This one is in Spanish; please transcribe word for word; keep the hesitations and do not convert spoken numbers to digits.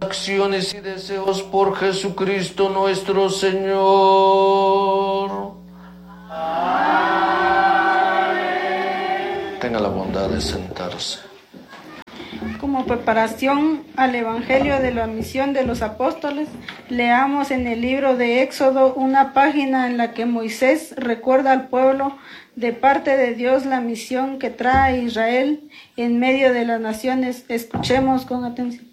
acciones y deseos por Jesucristo nuestro Señor. Amén. Tenga la bondad de sentarse. Como preparación al Evangelio de la misión de los apóstoles, leamos en el libro de Éxodo una página en la que Moisés recuerda al pueblo de parte de Dios la misión que trae a Israel en medio de las naciones. Escuchemos con atención.